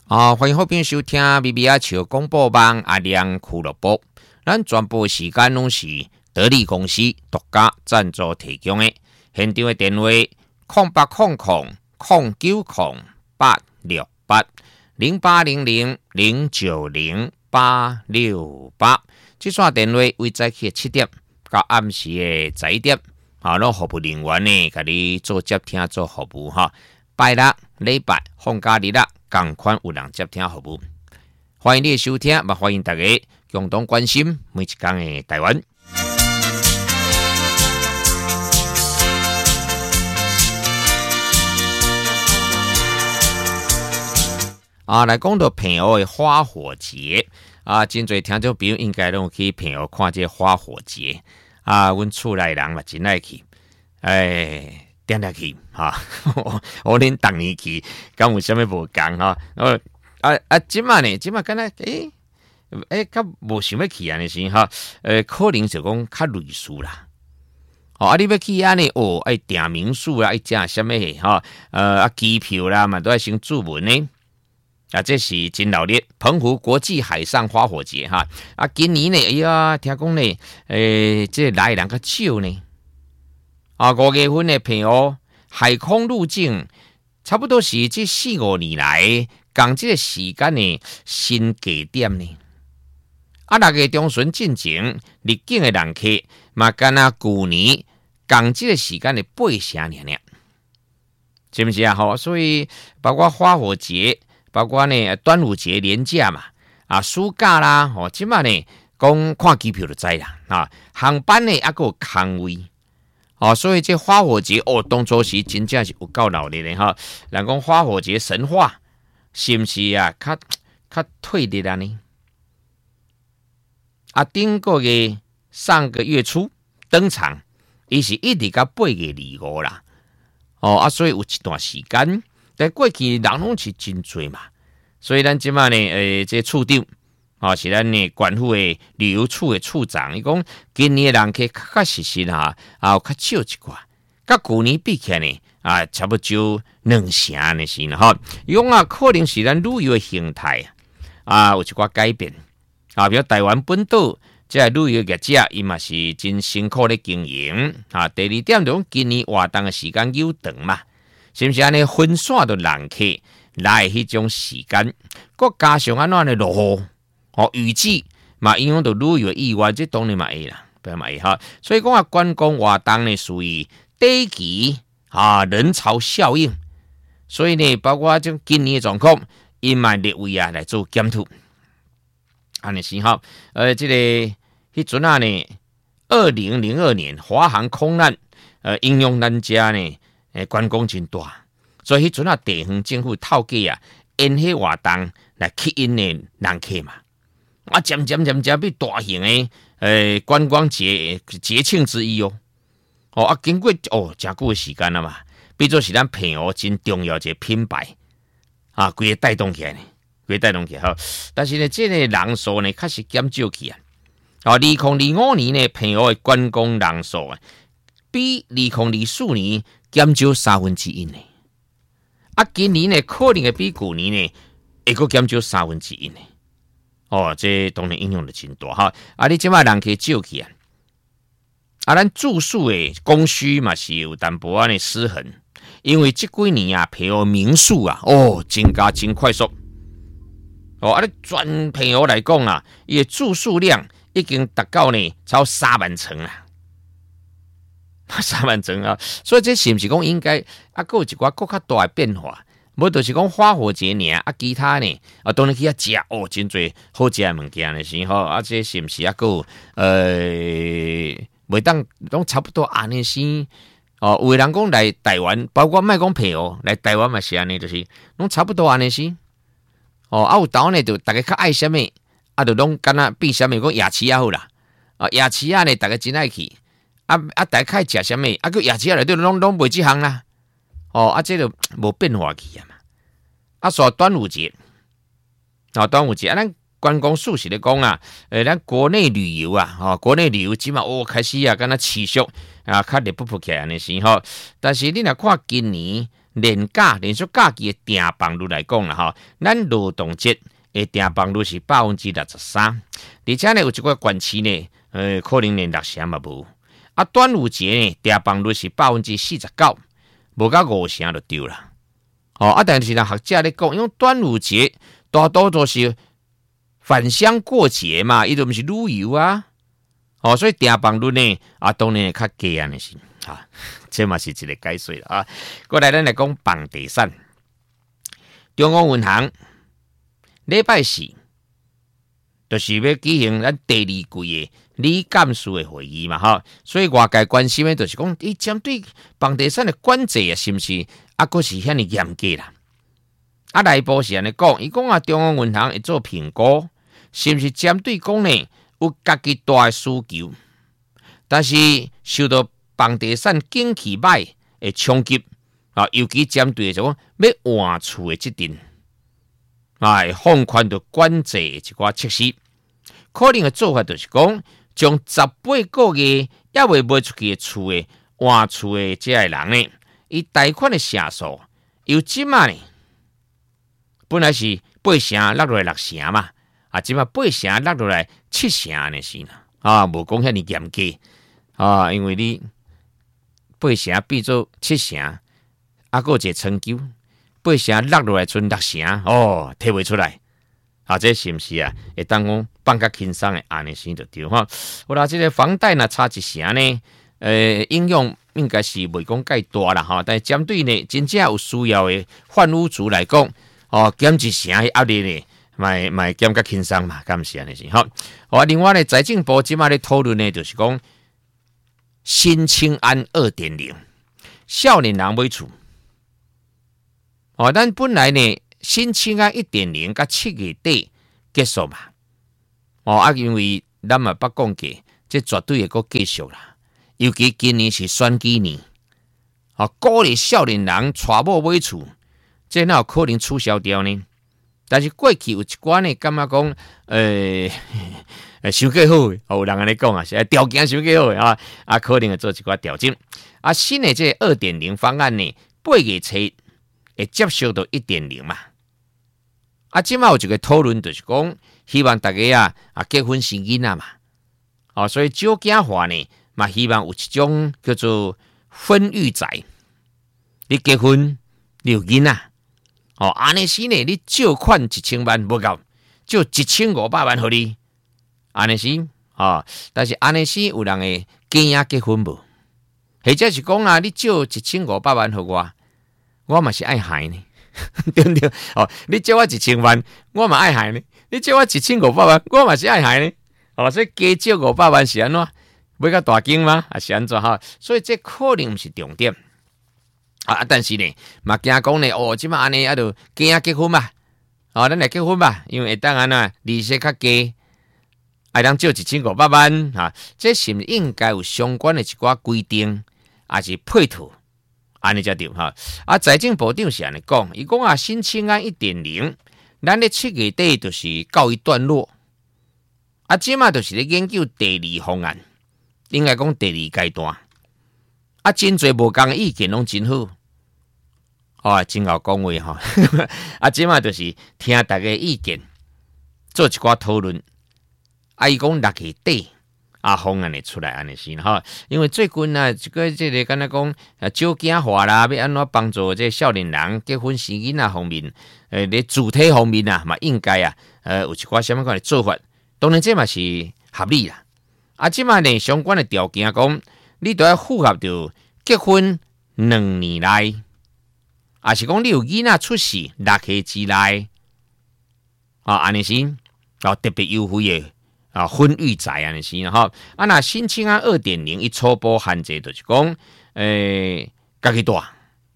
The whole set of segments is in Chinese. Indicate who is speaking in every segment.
Speaker 1: 欢迎好朋友收听 BBR 潮广播网阿亮俱乐部。咱全部时间拢是得力公司独家赞助提供的。现场的电话0800-090-868，0800-090-868。这线电话为早起7点到暗时的11点，咱服务人员呢，给你做接听做服务哈。拜六、礼拜、放假日啦，同款有人接听服务。欢迎你的收听，也欢迎大家共同关心每一天的台湾。来讲到平湖的花火节真侪听众朋友应该拢去平湖看这花火节阮厝内人嘛真爱去，点点去我恁逐年去，敢有啥物无共即马敢若较无想要去安尼是可能就讲较类似啦。你要去安尼爱订民宿啦，爱食啥物机票啦嘛都要先注文呢。这是真热烈，澎湖国际海上花火节今年呢，听讲呢，这来的人较少呢。5月份的平湖海空路径，差不多是这4-5年来讲这个时间的新低点呢。6月中旬进前入境的人客嘛，敢若去年讲这个时间的8成尔，是不是所以包括花火节。包括呢端午节连假嘛，暑假啦，即马呢讲看机票就知啦，航班呢还有空位，所以这花火节当初时真正是有够热烈的人讲花火节神话是不是较退烈啊呢？顶个月上个月初登场，伊是一直到8月25啦，所以有一段时间。但过去人拢是真多嘛，所以咱即马呢，这处长是咱呢县府的旅游处的处长，伊讲今年的人客确实较少一寡，甲去年比起来呢，差不多2成的是啦伊讲可能是咱旅游的形态有一寡改变比如台湾本岛这旅游业者，伊嘛是真辛苦的经营第二点就讲今年活动的时间又长嘛。是不是安尼分散到人客来迄种时间，佮加上安怎的落雨季嘛，影响到旅游意愿，这当然嘛会啦，不嘛会所以讲观光活动呢属于短期人潮效应，所以呢，包括种今年的状况，因嘛列位来做检讨。安尼是这个迄阵呢，2002年华航空难，影响咱家呢。观光真大，所以迄阵地方政府透过因迄活动来吸引的人客嘛，渐渐变大型的观光节庆之一经过真久的时间了嘛，变做是咱平湖真重要一个品牌规个带动起来但是呢，这个人数呢确实减少去2025年呢，平湖的观光人数比2024年减少1/3呢，今年呢可能会比去年呢会阁减少1/3呢。这当然影响就真大你即摆人可以少去咱住宿的供需嘛是有淡薄的失衡，因为这几年平湖民宿增加真快速全平湖来讲伊的住宿量已经达到呢超3万床啦。3万层所以这是不是讲应该还有一寡更较大的变化？无就是讲花火节其他呢当然去食真多好食的物件呢是这是不是还有袂当拢差不多安尼是有的人讲来台湾，包括莫讲平湖来台湾嘛是安尼，就是拢差不多安尼是有岛呢就大家较爱啥物就拢敢若比啥物讲夜市好啦夜市呢大家真爱去。大家爱食啥物？个夜市内底拢卖这项啦。这就无变化去嘛。说端午节，端午节咱观光署是咧讲咱国内旅游国内旅游即嘛开始敢若持续较热不起来安尼是但是你若看今年连续假期的定房率来讲啦，咱劳动节的定房率是63%，而且呢有一个县市呢，可能连60%嘛无。啊，端午节呢定房率是49%，无到50%就对啦。但是呢学者咧讲，因为端午节大多都是返乡过节嘛，伊都毋是旅游啊。所以定房率呢当然会较低安尼是这嘛是一个解说啦过来咱来讲房地产，中央银行礼拜四就是要举行咱第二季的理监事的会议嘛所以外界关心的就是讲，伊针对房地产的管制是毋是还是遐尼严格啦？内部是安尼讲，伊讲中央银行会做评估，是毋是针对讲呢？有家己大的需求，但是受到房地产景气歹的冲击尤其针对就讲要换厝的这阵放宽到管制的一寡措施，可能的做法就是讲，将18个月也未卖出去的厝的换厝的这个人呢，伊贷款的成数由即嘛呢，本来是8成落落来6成嘛。即嘛8成落落来7成安尼是啦，无讲遐尼严格因为你8成变做7成，还有一个成就8成落落来剩6成，摕袂出来，这是毋是会当讲放较轻松的安尼先就对好啦，这个房贷若差1成呢，影响应该是袂讲介大啦但是针对呢真正有需要的换屋族来讲，减1成的压力呢。买减较轻松嘛，敢是安尼是另外呢，财政部即马咧讨论呢，就是讲新青安 2.0， 少年人买厝。咱本来呢，新青安 1.0 甲7月底结束嘛。因为咱嘛捌讲过，这绝对会阁继续啦。尤其今年是选举年，鼓励少年人娶某买厝，这哪有可能取消掉呢？但是过去有一寡呢，感觉讲，想计好，有人安尼讲是条件想计好可能会做一寡调整。新的这 2.0 方案呢，8月初会接受到 1.0 嘛。即马有一个讨论，就是讲，希望大家结婚生囡仔嘛。所以少子化呢，嘛希望有一种叫做婚育财，你结婚你有囡仔。安尼时呢，你借款1000万无够，借1500万互你，安尼时但是安尼时有人会惊结婚无？或者是讲你借1500万互我嘛是爱害呢，对不对？你借我1000万，我嘛爱害呢；你借我1500万，我嘛是爱害呢。所以加借500万是安怎？要较大金吗？是安怎所以这可能毋是重点。但是呢，嘛惊讲呢，即马安尼就惊结婚吧，咱来结婚吧，因为会当利息较低，当借1500万这是毋是应该有相关的一寡规定，还是配套，安尼才对财政部长是安尼讲，伊讲新青安 1.0， 咱咧7月底就是告一段落，即马就是咧研究第2方案，应该讲第2阶段。真侪无共的意见拢真好，真好讲话即马就是听大家意见，做一寡讨论。伊讲6月底方案会出来安尼是因为最近这个敢若讲少子化啦，要安怎帮助这少年人结婚生囡仔方面，咧主体方面嘛应该有一寡什么款的做法，当然这嘛是合理啦。即马呢相关的条件讲，你都要符合到结婚2年内，是讲你有囡仔出世6个之内，安尼是特别优惠的婚育财安尼是那新青安 2.0 伊初步限制就是讲，家己大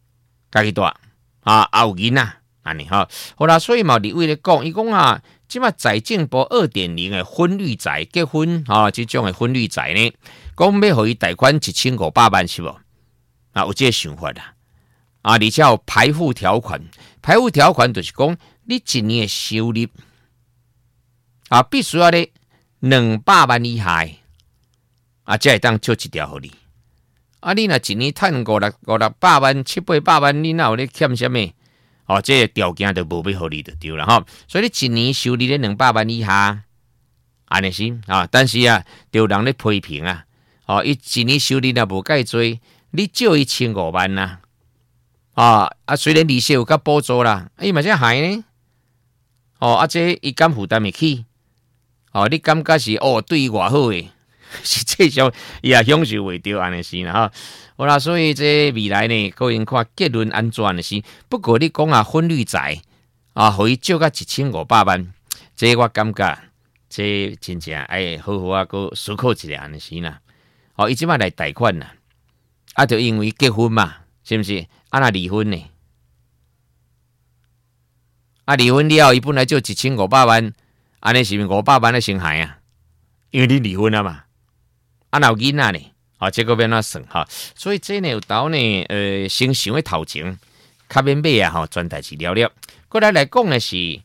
Speaker 1: 有囡仔安尼好啦，所以嘛立委咧讲，伊讲即马财政部 2.0 的婚育财结婚即种的婚育财呢，讲要互伊贷款1500万是无？有这个想法啦。而且有排户条款，排户条款就是讲，你一年的收入必须要咧200万以下才会当借一条互你。 啊，你若一年赚五六百万、700-800万，你哪有咧欠什么？哦，这个条件就无必互你就对了哈。所以你一年收入咧200万以下，安尼是啊。但是啊，就有人咧批评啊，哦，伊一年收入若无介多，你借伊1500万呐，啊，虽然利息有甲补助啦，伊嘛才害呢。哦，这伊敢负担得起？哦，你感觉是对伊偌好诶？实际上伊也享受袂到安尼是啦哈。好啦，所以这未来呢，个人看结论安怎的是。不过你讲啊，分绿债啊，互伊借到1500万，这我感觉这真正好好啊，个思考一下安尼是啦。哦，伊即摆来贷款啦，啊，就因为结婚嘛，是毋是？啊，那离婚呢？啊，离婚了，伊本来就1500万，安尼是毋是500万的伤害啊？因为你离婚了嘛。啊，有囡仔呢，这个要怎算哈？所以这呢有道呢，先想的头前，较免买啊，专代志了了。过来讲的是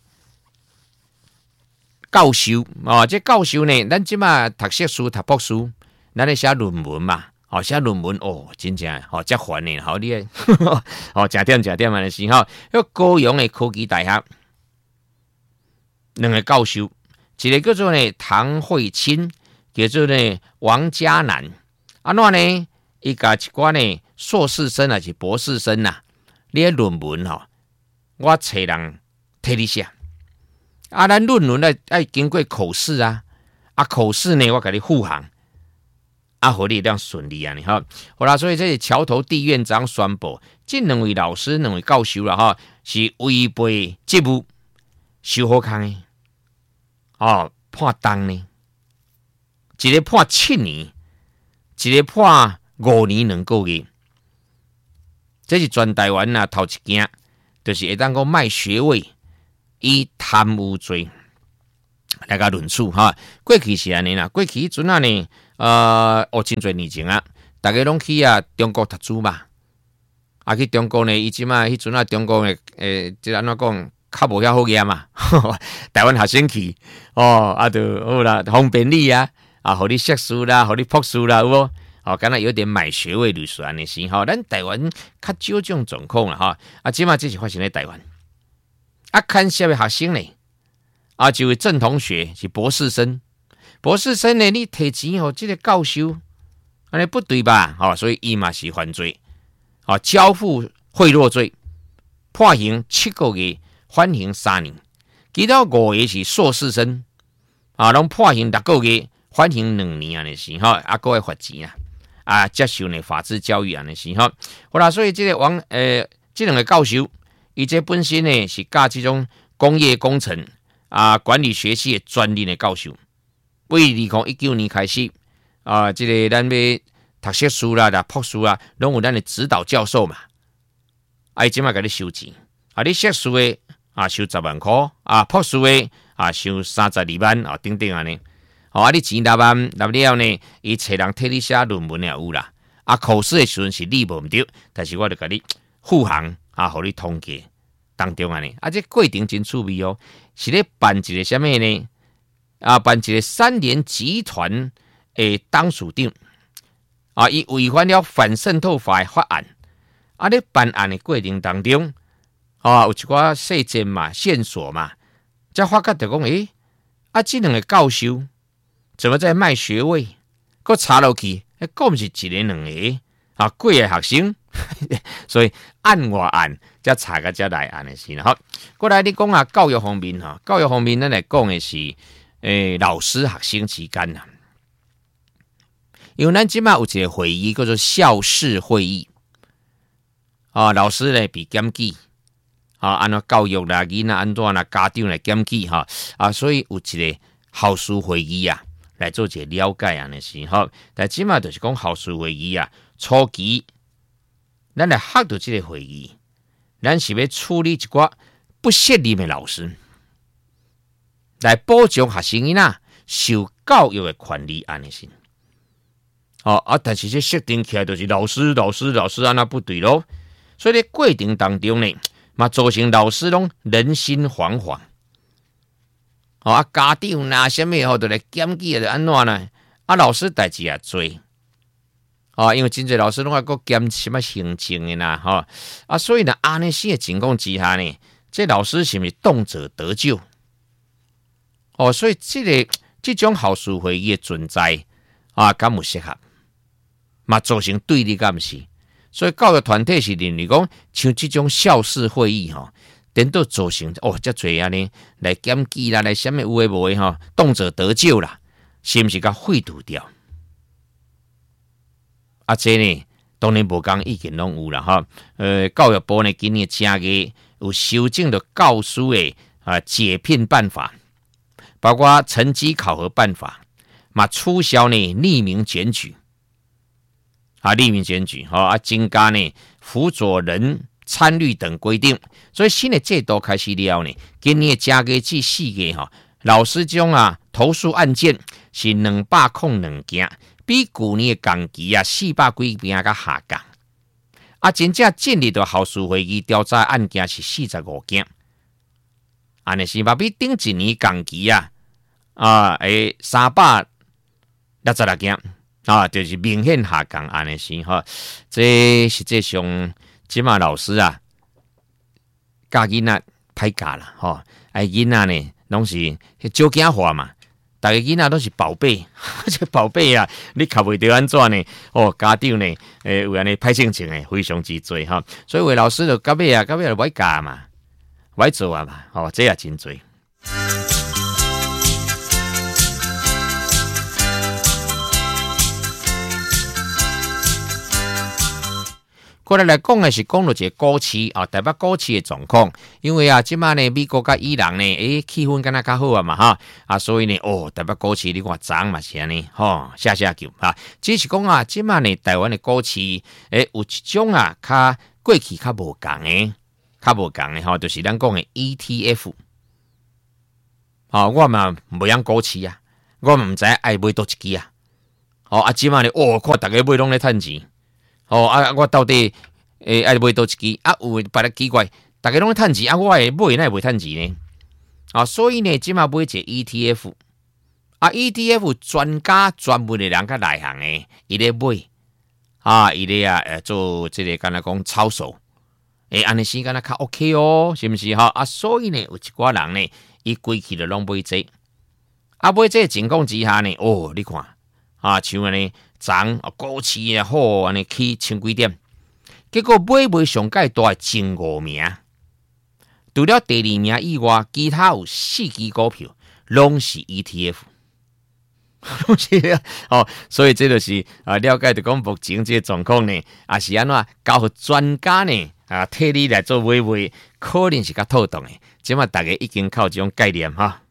Speaker 1: 教授这教授呢，咱即马读硕士、读博士，咱咧写论文嘛，写论文真正遮烦呢，好厉害，食点安尼是哈。高雄的科技大学两个教授，一个叫做呢唐慧清。叫做呢王嘉南，安怎呢？伊甲一寡呢硕士生还是博士生呐，你的论文我找人替你写。啊，咱论文呢要经过口试啊，口试呢我甲你护航，互你这样顺利啊，好啦，所以这是桥头地院长宣布，这两位老师、两位教授啦是违背职务，受好康的，判重呢。一个判7年，一个判5年2个月，这是全台湾头一件，就是会当讲卖学位以贪污罪来甲论处哈。过去是安尼啦，过去阵呢，真侪年前啊，大家拢去中国读书嘛，去中国呢，伊即马迄阵中国呢，即安怎讲？较无遐好嘢嘛，台湾学生去就好啦，方便你啊。互你硕士啦，互你博士啦，有无？敢若有点买学位律师安尼是咱台湾较少这种状况啦即马这是发生在台湾。看下的学生呢，这位郑同学是博士生，博士生呢，你提钱这个教授，安尼不对吧？所以伊嘛是犯罪，交付贿赂罪，判刑7个月，缓刑3年。其他5个是硕士生，拢判刑6个月。缓刑2年安尼是还会罚钱接受呢法治教育安尼是好啦，所以这个这两个教授，伊这本身呢是教这种工业工程管理学系的专任的教授，为2019年开始这个咱要读硕士啦、博士啦，拢有咱的指导教授嘛，伊即马甲你收钱你硕士的收10万块博士的收32万等等安尼。你钱6万了呢？伊找人替你写论文也有啦。考试的时阵是你无毋对，但是我就甲你护航互你通过当中安尼。这过程真趣味是咧办一个什么呢？办一个3联集团的当属长伊违反了反渗透法的法案。咧办案的过程当中有一寡细节嘛、线索嘛，才发觉就讲这两个教授。怎么在卖学位？搁查落去，够不是一个两个贵的学生，所以案外案，才查个才来案的是啦。好，过来你讲教育方面教育方面咱来讲的是老师学生之间因为咱即马有一个会议叫做校事会议老师来比检举安怎教育啦、囡仔安怎啦、家长来检举所以有一个校事会议来做一个了解安尼是但即马就是讲校事会议初期，咱来学到这个会议，咱是要处理一寡不适任的老师，来保障学生囡仔受教育的权利安尼是。但是这设定起来就是老师安那不对咯，所以在过程当中呢，嘛造成老师拢人心惶惶。家长什么都来检举，就安怎呢？老师代志也多， 因为真侪老师拢还佫兼什么行政的啦，所以呢，安尼些情况之下呢，这老师是不是动辄得咎？所以这种校事会议的存在敢有适合，嘛造成对立感是。所以教育团体是认为讲，像这种校事会议等到造成遮侪安尼来检举啦，来什么有诶无诶动辄得咎啦，是毋是甲废除掉？这呢，当然无讲意见拢有啦教育部呢今年正月有修正了教师的解聘办法，包括成绩考核办法，嘛取消呢匿名检举，增加呢辅佐人参与等规定。所以新的制度开始了呢，今年正月至4月老师中投诉案件是202件。比去年的同期400几件甲下降，真正建立的校事会议调查案件是45件，安尼是嘛比顶一年同期366件就是明显下降，安尼是这实际上即马老师教囡仔歹教啦囡仔呢拢是少囝化嘛。大家囡仔都是宝贝，这宝贝你卡袂到安怎呢？家长呢，有安尼歹心情诶，非常之多所以为老师就到尾就歹教嘛，歹做嘛，这也真多。过来讲的是讲到一个股市台北股市的状况，因为即马呢美国甲伊朗呢气氛敢若较好嘛所以呢台北股市你看涨嘛是安尼下叫只是讲即马呢台湾的股市有一种较过去较无共的就是咱讲的 ETF 我嘛无养股市我嘛毋知爱买倒一支即马呢看大家买拢咧趁钱。我到底爱买多一支有别个奇怪，大家拢咧趁钱我会买哪会趁钱呢？所以呢，即马买一个 ETF，ETF 专家专门的人较内行的，伊咧买伊咧做这个敢若讲操守，安尼时间较 OK 是毋是所以呢，有一寡人呢，伊规气就拢买这，买这情况之下呢，你看像安尼。涨股市好安尼起千几点，结果买上界大前5名，除了第2名以外，其他有4支股票拢是 ETF， 所以这就是了解到讲目前这个状况呢，是安怎交互专家呢替你来做买，可能是较妥当的。即马大家已经靠这种概念